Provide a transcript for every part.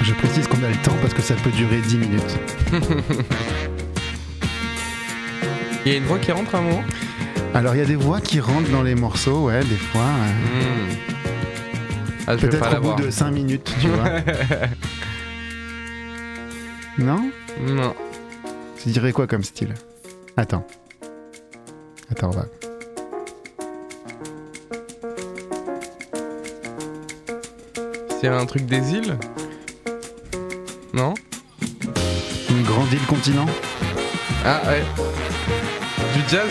Je précise qu'on a le temps parce que ça peut durer 10 minutes. Il y a une voix qui rentre à un moment. Alors il y a des voix qui rentrent dans les morceaux, ouais, des fois. Ah, je vais pas Peut-être la au bout voir. de 5 minutes, tu vois. Non ? Non. Tu dirais quoi comme style ? Attends, on va. C'est un truc des îles. Non. Une grande île continent ? Ah ouais. Du jazz.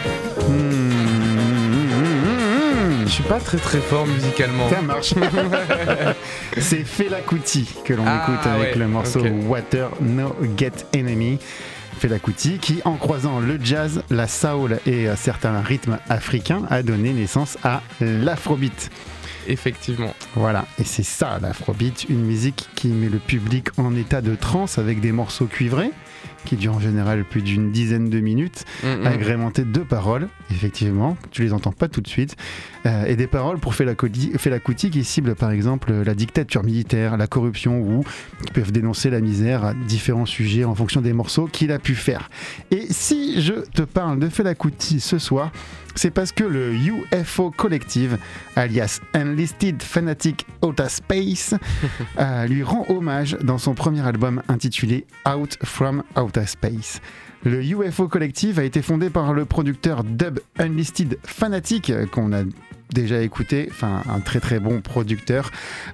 Je suis pas très très fort musicalement. Ça marche. C'est Fela Kuti que l'on écoute avec le morceau Water No Get Enemy. Fela Kuti qui, en croisant le jazz, la soul et certains rythmes africains, a donné naissance à l'afrobeat. Effectivement. Voilà, et c'est ça l'afrobeat, une musique qui met le public en état de transe avec des morceaux cuivrés qui durent en général plus d'une dizaine de minutes, agrémentés de paroles, effectivement, tu les entends pas tout de suite, et des paroles pour Fela Kuti qui ciblent par exemple la dictature militaire, la corruption ou qui peuvent dénoncer la misère à différents sujets en fonction des morceaux qu'il a pu faire. Et si je te parle de Fela Kuti ce soir, c'est parce que le UFO Collective, alias Enlisted Fanatic Outer Space, lui rend hommage dans son premier album intitulé Out From Outer Space. Le UFO Collective a été fondé par le producteur dub Enlisted Fanatic, qu'on a déjà écouté, enfin un très très bon producteur,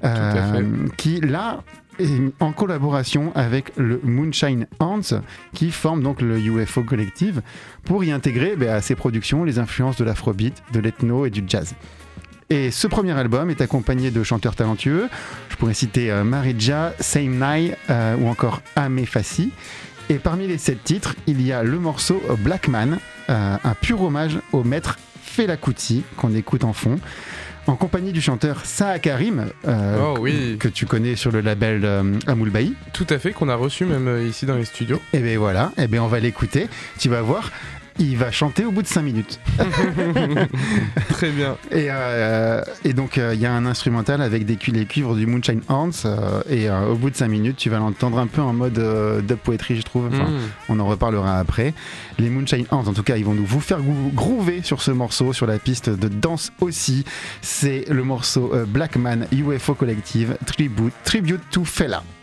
qui là, en collaboration avec le Moonshine Ants, qui forme donc le UFO Collective, pour y intégrer à ses productions les influences de l'afrobeat, de l'ethno et du jazz. Et ce premier album est accompagné de chanteurs talentueux. Je pourrais citer Marija, Same Night ou encore Ame Fassi. Et parmi les 7 titres, il y a le morceau Black Man, un pur hommage au maître Fela Kuti qu'on écoute en fond, en compagnie du chanteur Saha Karim, que tu connais sur le label Amoul Baï. Tout à fait, qu'on a reçu même ici dans les studios. Et bien voilà, on va l'écouter. Tu vas voir, il va chanter au bout de 5 minutes. Très bien. Et donc il y a un instrumental avec les cuivres du Moonshine Ants, et au bout de 5 minutes tu vas l'entendre un peu en mode dub poetry, je trouve. On en reparlera après. Les Moonshine Ants, en tout cas, ils vont vous faire groover sur ce morceau, sur la piste de danse aussi. C'est le morceau Black Man UFO Collective Tribute to Fela.